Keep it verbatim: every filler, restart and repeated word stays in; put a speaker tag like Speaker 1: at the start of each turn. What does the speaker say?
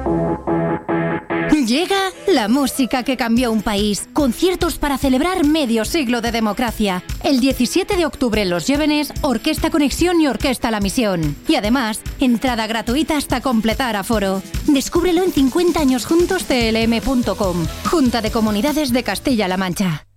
Speaker 1: Llega la música que cambió un país. Conciertos para celebrar medio siglo de democracia. El diecisiete de octubre en Los Llévenes, Orquesta Conexión y Orquesta La Misión. Y además, entrada gratuita hasta completar aforo. Descúbrelo en cincuenta años juntos c l m punto com. Junta de Comunidades de Castilla-La Mancha.